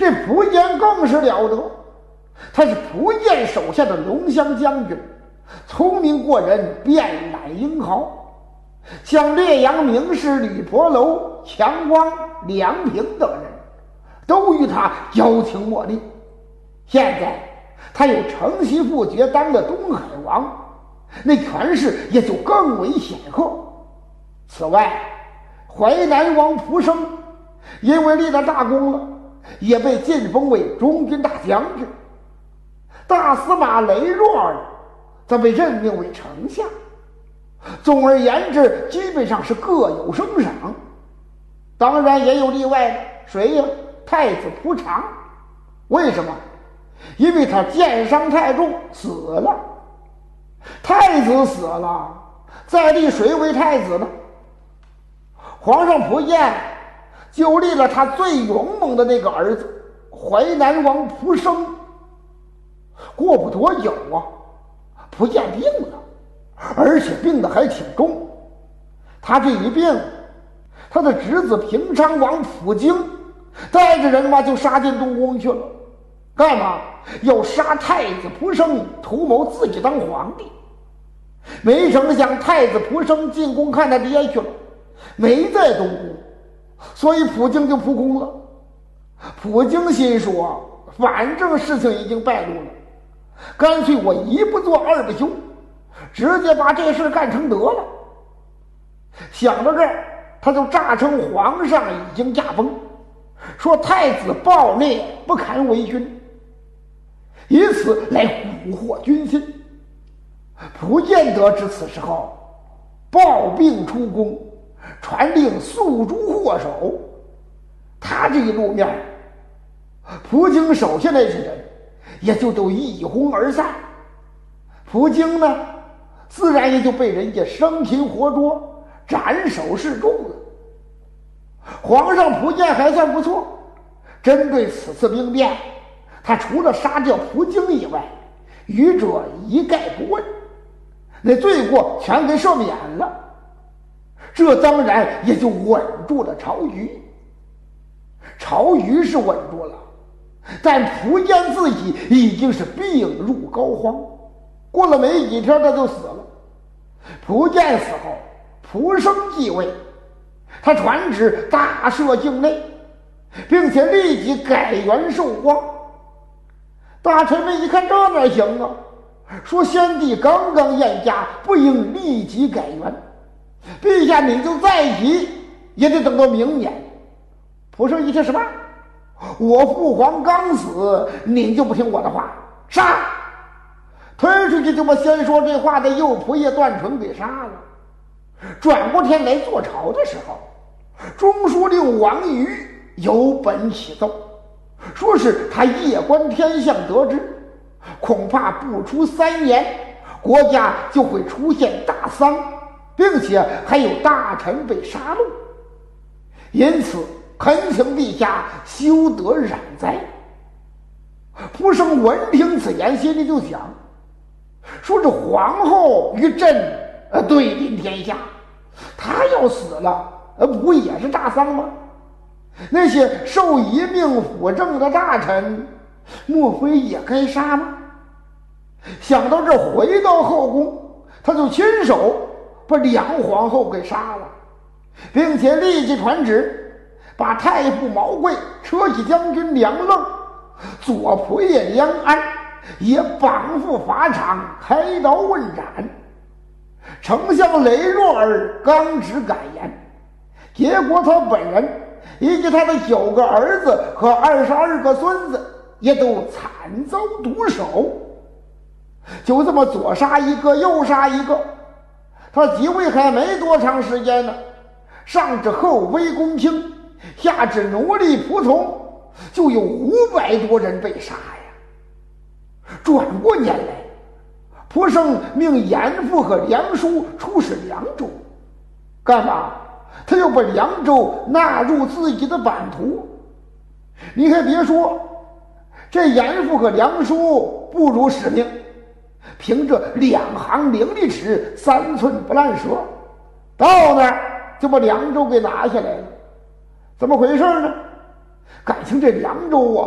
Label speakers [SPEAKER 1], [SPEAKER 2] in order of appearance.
[SPEAKER 1] 这蒲坚更是了得，他是蒲坚手下的龙骧将军，聪明过人，遍览英豪，像烈阳名士吕伯楼、强光、梁平等人都与他交情莫逆。现在他有承袭父爵当了东海王，那权势也就更为显赫。此外，淮南王蒲生因为立了大功了，也被晋封为中军大将军。大司马雷若儿则被任命为丞相。总而言之，基本上是各有升赏。当然也有例外的，谁呀？太子蒲长。为什么？因为他箭伤太重，死了。太子死了，再立谁为太子呢？皇上蒲坚就立了他最勇猛的那个儿子淮南王蒲生。过不多久啊，蒲坚病了，而且病得还挺重。他这一病，他的侄子平昌王蒲京带着人马就杀进东宫去了。干嘛？要杀太子蒲生，图谋自己当皇帝。没成想太子蒲生进宫看他爹去了，没在东宫，所以蒲京就扑空了。蒲京心说，反正事情已经败露了，干脆我一不做二不休，直接把这事干成得了。想到这儿，他就诈称皇上已经驾崩，说太子暴虐不堪为君，以此来蛊惑军心。蒲坚得知此事后，抱病出宫，传令诉诸祸首。他这一露面，蒲京手下那些人也就都一哄而散。蒲京呢，自然也就被人家生擒活捉，斩首示众了。皇上蒲坚还算不错，针对此次兵变，他除了杀掉蒲京以外，余者一概不问，那罪过全给赦免了。这当然也就稳住了曹虞。曹虞是稳住了，但蒲坚自己已经是病入膏肓，过了没几天他就死了。蒲坚死后，蒲生继位，他传旨大赦境内，并且立即改元授光。大臣们一看这哪行啊，说先帝刚刚晏驾，不应立即改元，陛下你就再急也得等到明年。蒲生一听什么？我父皇刚死，您就不听我的话，杀！推出去就把先说这话的右仆射段纯给杀了。转过天来做朝的时候，中书令王瑜有本启奏，说是他夜观天象得知，恐怕不出3年，国家就会出现大丧，并且还有大臣被杀戮，因此恳请陛下休得染灾。蒲生闻听此言，心里就想，说这皇后与朕对临天下，她要死了，不也是大丧吗？那些受遗命辅政的大臣，莫非也该杀吗？想到这，回到后宫，他就亲手把梁皇后给杀了，并且立即传旨，把太傅毛贵、车骑将军梁愣、左仆射梁安也绑赴法场，开刀问斩。丞相雷若儿刚直敢言，结果他本人以及他的9个儿子和22个孙子也都惨遭毒手。就这么左杀一个，右杀一个。他即位还没多长时间呢，上至后妃公卿，下至奴隶仆从，就有500多人被杀呀。转过年来，蒲生命严复和梁叔出使凉州，干嘛？他又把凉州纳入自己的版图。你还别说，这严复和梁叔不辱使命，凭着2行伶俐齿，3寸不烂舌，到那儿就把凉州给拿下来了。怎么回事呢？感情这凉州啊，